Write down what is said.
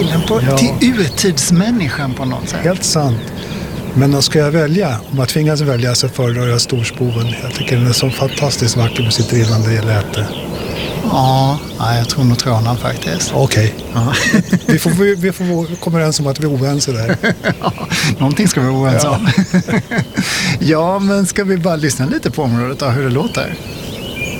till urtidsmänniskan på något sätt. Helt sant. Men då ska jag välja, om jag tvingas välja så föredrar jag Storspoven. Jag tycker den är så fantastiskt vacker med sitt drivande läte. Ja, jag tror nog Trånan faktiskt. Okej. Ja. Vi får komma överens om att vi är oense där. Ja, någonting ska vi vara oense om. Ja, men ska vi bara lyssna lite på området och hur det låter?